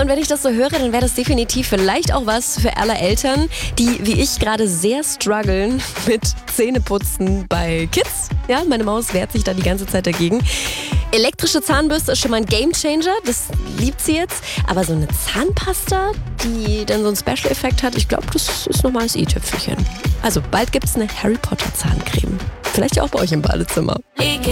und wenn ich das so höre, dann wäre das definitiv vielleicht auch was für alle Eltern, die wie ich gerade sehr strugglen mit Zähneputzen bei Kids. Ja, meine Maus wehrt sich da die ganze Zeit dagegen. Elektrische Zahnbürste ist schon mal ein Gamechanger, das liebt sie jetzt. Aber so eine Zahnpasta, die dann so einen Special-Effekt hat, ich glaube, das ist nochmal das i-Tüpfelchen. Also bald gibt's eine Harry Potter Zahncreme. Vielleicht auch bei euch im Badezimmer.